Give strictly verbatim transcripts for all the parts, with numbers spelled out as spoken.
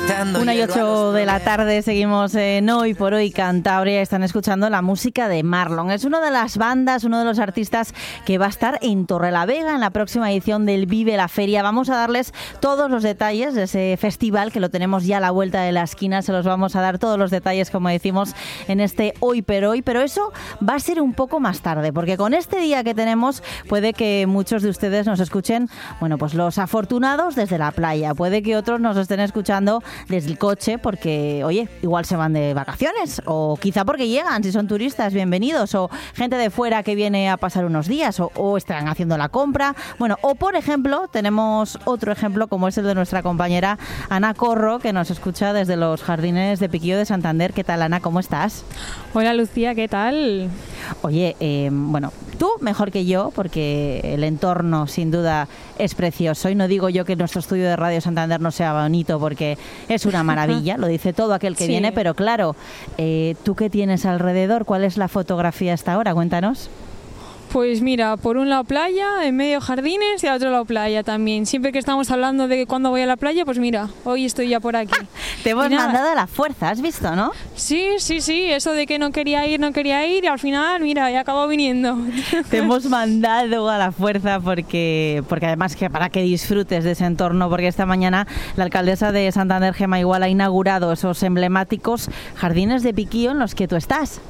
Una y ocho de la tarde, seguimos en Hoy por Hoy Cantabria. Están escuchando la música de Marlon. Es una de las bandas, uno de los artistas que va a estar en Torrelavega en la próxima edición del Vive la Feria. Vamos a darles todos los detalles de ese festival, que lo tenemos ya a la vuelta de la esquina. Se los vamos a dar todos los detalles, como decimos, en este Hoy por Hoy. Pero eso va a ser un poco más tarde, porque con este día que tenemos puede que muchos de ustedes nos escuchen, bueno, pues los afortunados desde la playa. Puede que otros nos estén escuchando desde el coche porque, oye, igual se van de vacaciones, o quizá porque llegan, si son turistas, bienvenidos, o gente de fuera que viene a pasar unos días, o, o están haciendo la compra. Bueno, o por ejemplo, tenemos otro ejemplo como es el de nuestra compañera Ana Corro, que nos escucha desde los jardines de Piquillo de Santander. ¿Qué tal, Ana? ¿Cómo estás? Hola, Lucía, ¿qué tal? Oye, eh, bueno, tú mejor que yo, porque el entorno sin duda es precioso, y no digo yo que nuestro estudio de Radio Santander no sea bonito, porque es una maravilla, lo dice todo aquel que sí viene, pero claro, eh, ¿tú qué tienes alrededor? ¿Cuál es la fotografía hasta ahora? Cuéntanos. Pues mira, por un lado playa, en medio jardines y al otro lado playa también. Siempre que estamos hablando de cuándo voy a la playa, pues mira, hoy estoy ya por aquí. Te hemos mandado a la fuerza, ¿has visto, no? Sí, sí, sí, eso de que no quería ir, no quería ir, y al final, mira, ya acabó viniendo. Te hemos mandado a la fuerza porque, porque además que para que disfrutes de ese entorno, porque esta mañana la alcaldesa de Santander, Gemma Igual, ha inaugurado esos emblemáticos jardines de Piquillo en los que tú estás.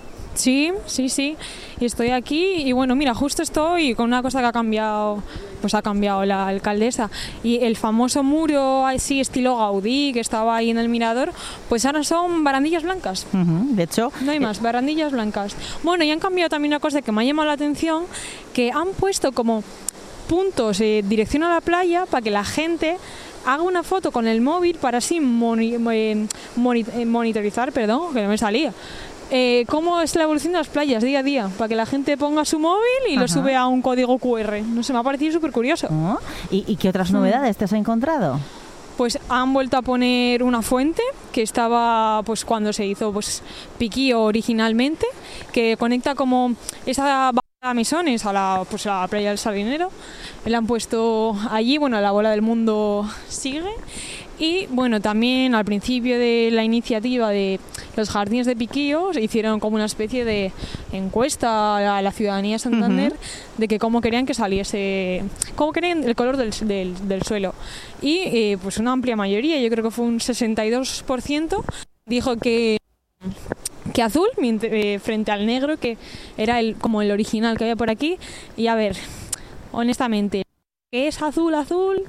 Sí, sí, sí, y estoy aquí y bueno, mira, justo estoy con una cosa que ha cambiado, pues ha cambiado la alcaldesa, y el famoso muro así estilo Gaudí que estaba ahí en el mirador, pues ahora son barandillas blancas. Uh-huh. De hecho, no hay más, barandillas blancas. Bueno, y han cambiado también una cosa que me ha llamado la atención, que han puesto como puntos en eh, dirección a la playa para que la gente haga una foto con el móvil para así moni- eh, moni- eh, monitorizar, perdón, que no me salía. Eh, cómo es la evolución de las playas día a día, para que la gente ponga su móvil y Ajá. lo sube a un código cu erre. No sé, me ha parecido súper curioso. Oh. ¿Y, ¿Y qué otras novedades te has encontrado? Pues han vuelto a poner una fuente que estaba pues cuando se hizo pues Piquillo originalmente, que conecta como esa a Misones a la, pues a la playa del Sardinero. Le han puesto allí, bueno, la bola del mundo sigue. Y bueno, también al principio de la iniciativa de los jardines de Piquillo hicieron como una especie de encuesta a la ciudadanía de Santander uh-huh. de que cómo querían que saliese, cómo querían el color del, del, del suelo. Y eh, pues una amplia mayoría, yo creo que fue un sesenta y dos por ciento, dijo que que azul eh, frente al negro, que era el como el original que había por aquí. Y a ver, honestamente, ¿qué es azul, azul?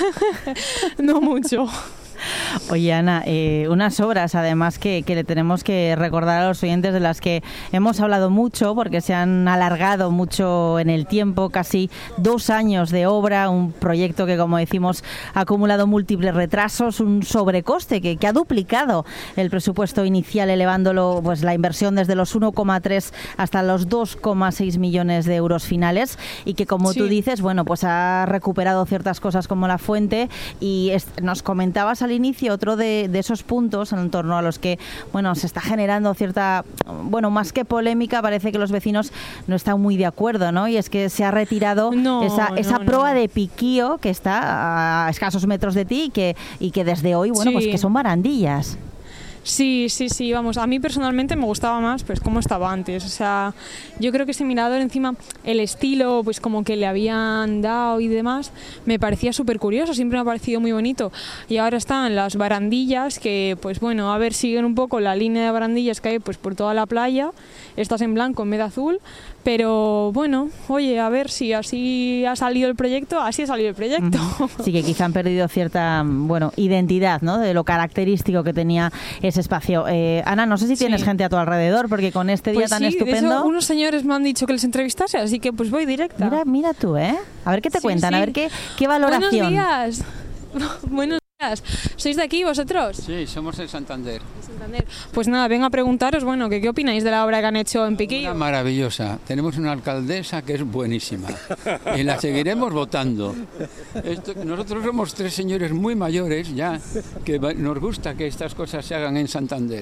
No mucho. Oye, Ana, eh, unas obras además que, que le tenemos que recordar a los oyentes, de las que hemos hablado mucho porque se han alargado mucho en el tiempo, casi dos años de obra, un proyecto que, como decimos, ha acumulado múltiples retrasos, un sobrecoste que, que ha duplicado el presupuesto inicial, elevándolo, pues la inversión desde los uno coma tres hasta los dos coma seis millones de euros finales, y que, como sí. tú dices, bueno, pues ha recuperado ciertas cosas como la fuente, y es, nos comentabas al inicio otro de, de esos puntos en torno a los que, bueno, se está generando cierta, bueno, más que polémica, parece que los vecinos no están muy de acuerdo, ¿no? Y es que se ha retirado no, esa, no, esa no. proa de Piquillo que está a escasos metros de ti y que, y que desde hoy, bueno, sí. pues que son barandillas. Sí, sí, sí, vamos, a mí personalmente me gustaba más pues cómo estaba antes, o sea, yo creo que ese mirador encima, el estilo pues como que le habían dado y demás, me parecía súper curioso, siempre me ha parecido muy bonito, y ahora están las barandillas que pues bueno, a ver, siguen un poco la línea de barandillas que hay pues por toda la playa, estas en blanco en vez de azul, pero bueno, oye, a ver si así ha salido el proyecto, así ha salido el proyecto. Uh-huh. Sí, que quizá han perdido cierta, bueno, identidad, ¿no?, de lo característico que tenía ese espacio. Eh, Ana, no sé si tienes sí. gente a tu alrededor, porque con este día pues tan sí, estupendo... De hecho, unos señores me han dicho que les entrevistase, así que pues voy directa. Mira, mira tú, ¿eh? A ver qué te sí, cuentan, sí. a ver qué, qué valoración. Buenos días. Buenos días. ¿Sois de aquí vosotros? Sí, somos de Santander. Santander. Pues nada, vengo a preguntaros, bueno, que qué opináis de la obra que han hecho en Piquillo. Una maravillosa. Tenemos una alcaldesa que es buenísima y la seguiremos votando. Esto, nosotros somos tres señores muy mayores ya, que nos gusta que estas cosas se hagan en Santander.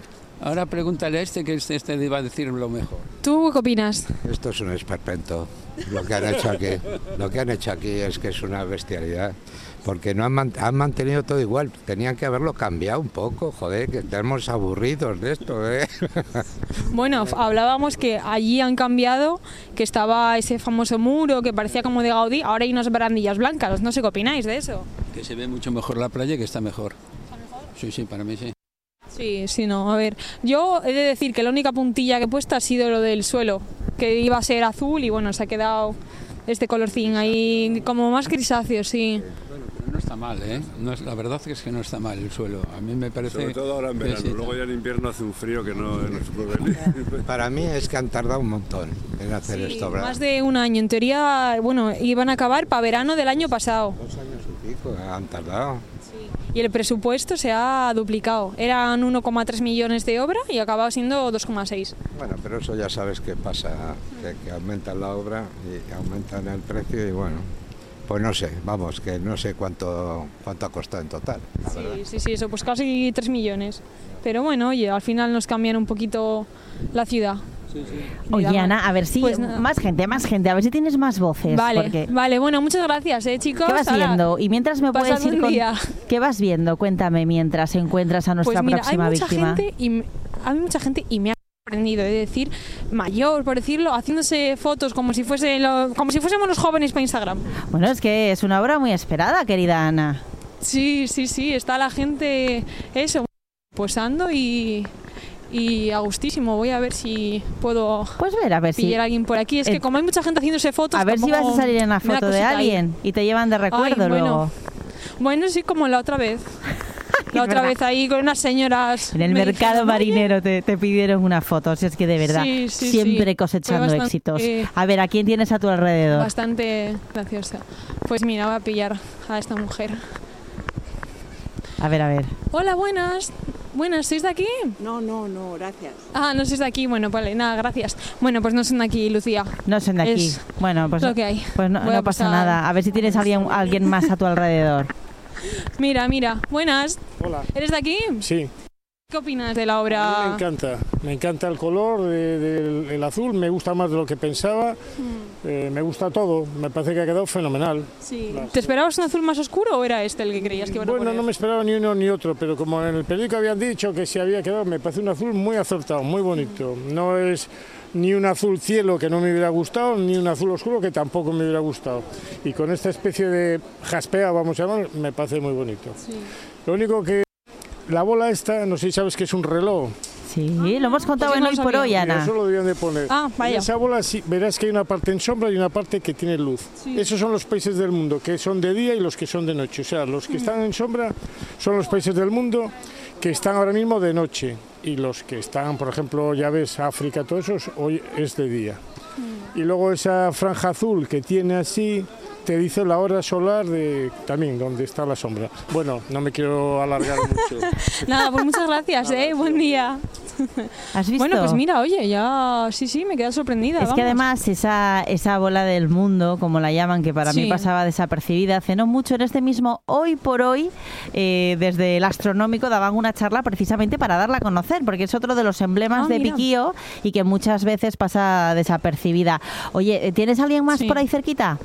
Ahora pregúntale a este que este, este va a decir lo mejor. ¿Tú qué opinas? Esto es un esperpento. Lo que han hecho aquí, lo que han hecho aquí es que es una bestialidad. Porque no han, man- han mantenido todo igual. Tenían que haberlo cambiado un poco, joder, que estamos aburridos de esto, ¿eh? Bueno, f- hablábamos que allí han cambiado, que estaba ese famoso muro que parecía como de Gaudí, ahora hay unas barandillas blancas, no sé qué opináis de eso. Que se ve mucho mejor la playa, que está mejor. Sí, sí, para mí sí. Sí, sí, no, a ver, yo he de decir que la única puntilla que he puesto ha sido lo del suelo, que iba a ser azul y bueno, se ha quedado este colorcín ahí como más grisáceo, sí. Bueno, pero no está mal, ¿eh? No es, la verdad es que no está mal el suelo. A mí me parece... Sobre todo ahora en que verano, sí, luego ya en invierno hace un frío que no, no se puede venir. Para mí es que han tardado un montón en hacer Sí, esto, ¿verdad? más de un año, en teoría, bueno, iban a acabar para verano del año pasado. Dos años y pico han tardado. Y el presupuesto se ha duplicado. Eran uno coma tres millones de obra y acababa siendo dos coma seis. Bueno, pero eso ya sabes qué pasa, que, que aumentan la obra y aumentan el precio y bueno, pues no sé, vamos, que no sé cuánto cuánto ha costado en total, la verdad. Sí, sí, sí, eso, pues casi tres millones. Pero bueno, oye, al final nos cambian un poquito la ciudad. Oye, Mira, Ana, a ver si pues nada. más gente, más gente, a ver si tienes más voces. Vale, porque- vale, bueno, muchas gracias, eh, chicos. ¿Qué vas Hala, viendo? Y mientras me puedes pasad ir un con... día. ¿Qué vas viendo? Cuéntame mientras encuentras a nuestra Pues mira, hay próxima mucha víctima. gente y m- hay mucha gente y me ha sorprendido, es decir, mayor, por decirlo, haciéndose fotos como si fuese lo- como si fuésemos los jóvenes para Instagram. Bueno, es que es una obra muy esperada, querida Ana. Sí, sí, sí, está la gente, eso, posando y, y a gustísimo. Voy a ver si puedo Pues ver, a ver si... pillar a alguien por aquí. Es eh, que como hay mucha gente haciéndose fotos, A ver si vas a tampoco salir en la me da foto de cosita ahí. alguien y te llevan de recuerdo Ay, bueno. luego. Bueno, sí, como la otra vez. La Es otra verdad. vez ahí con unas señoras. En el me mercado dijeron, "Oye". marinero te, te pidieron una foto, si es que de verdad, Sí, sí, siempre sí. cosechando Fue bastante- éxitos. A ver, ¿a quién tienes a tu alrededor? Bastante graciosa. Pues mira, voy a pillar a esta mujer. A ver, a ver. Hola, buenas. Buenas, ¿sois de aquí? No, no, no, gracias. Ah, no sois de aquí. Bueno, vale, nada, gracias. Bueno, pues no son de aquí, Lucía. No son de aquí. Es Bueno, pues, lo que hay. pues no, Voy a no pasa pasar- nada. A ver si tienes a alguien, alguien más a tu alrededor. Mira, mira, buenas. Hola. ¿Eres de aquí? Sí, ¿Qué opinas de la a mí me obra? encanta. Me encanta el color de- del el azul, me gusta más de lo que pensaba. Eh, me gusta todo, me parece que ha quedado fenomenal. Sí. ¿Te esperabas un azul más oscuro o era este el que creías que iban a Bueno, poner? no me esperaba ni uno ni otro, pero como en el periódico habían dicho que se había quedado, me parece un azul muy acertado, muy bonito. No es ni un azul cielo que no me hubiera gustado, ni un azul oscuro que tampoco me hubiera gustado. Y con esta especie de jaspea, vamos a llamar, me parece muy bonito. Lo único que la bola esta, no sé si sabes que es un reloj. Sí, lo hemos contado pues en yo Hoy no por sabía. Hoy, Y Ana. eso lo debían de poner. Ah, vaya. En esa bola sí, verás que hay una parte en sombra y una parte que tiene luz. Esos son los países del mundo, que son de día y los que son de noche. O sea, los que están en sombra son los países del mundo que están ahora mismo de noche. Y los que están, por ejemplo, ya ves, África, todo eso, hoy es de día. Y luego esa franja azul que tiene así, te dice la hora solar de también donde está la sombra. Bueno, no me quiero alargar mucho. Nada, pues muchas gracias, ¿eh? Buen día. ¿Has visto? Bueno, pues mira, oye, ya sí, sí, me queda sorprendida. Es que vamos. además esa, esa bola del mundo, como la llaman, que para mí Sí. pasaba desapercibida, hace no mucho en este mismo Hoy por Hoy, eh, desde el Astronómico daban una charla precisamente para darla a conocer, porque es otro de los emblemas Ah, de mira. Piquío y que muchas veces pasa desapercibida. Oye, ¿tienes alguien más Sí. por ahí cerquita?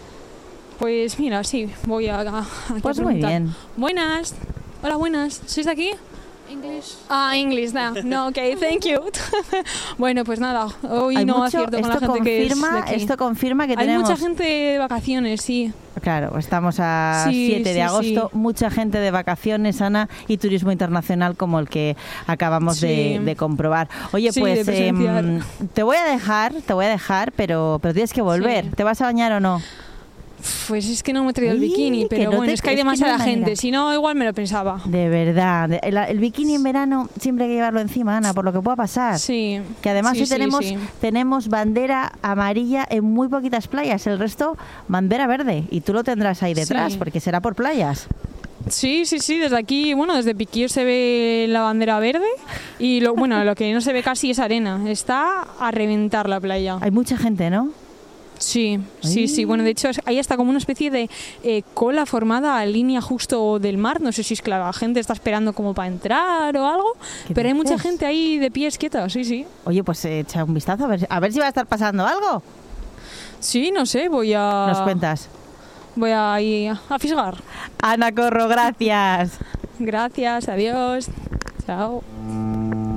Pues mira, sí, voy a, a, a Pues a muy preguntar. bien. Buenas. Hola, buenas. ¿Sois de aquí? English. Ah, English, no. No, ok, thank you. Bueno, pues nada, hoy Hay no mucho- acierto con la esto gente que es de confirma, aquí. esto confirma que Hay tenemos... mucha gente de vacaciones, sí. Claro, estamos a Sí, siete de sí, agosto, sí. mucha gente de vacaciones, Ana, y turismo internacional como el que acabamos de, Sí. de comprobar. Oye, Sí, pues de presenciar. em, te voy a dejar, te voy a dejar, pero, pero tienes que volver. Sí. ¿Te vas a bañar o no? Pues es que no me he traído el Uy, bikini, que pero no bueno, te- es que hay es que no hay demasiada manera. gente. Si no, igual me lo pensaba. De verdad, de- el, el bikini en verano siempre hay que llevarlo encima, Ana, por lo que pueda pasar. Sí. Que además sí, hoy sí, tenemos, sí. tenemos bandera amarilla en muy poquitas playas, el resto bandera verde, y tú lo tendrás ahí detrás, Sí. porque será por playas. Sí, sí, sí, desde aquí, bueno, desde Piquillo se ve la bandera verde y lo bueno, lo que no se ve casi es arena. Está a reventar la playa. Hay mucha gente, ¿no? Sí, sí, sí. Bueno, de hecho, ahí está como una especie de eh, cola formada a línea justo del mar. No sé si es que la gente está esperando como para entrar o algo, pero hay mucha gente ahí de pies quieta, sí, sí. Oye, pues eh, echa un vistazo a ver, a ver si va a estar pasando algo. Sí, no sé, voy a... Nos cuentas. Voy a ir a fisgar. Ana Corro, gracias. Gracias, adiós. Chao.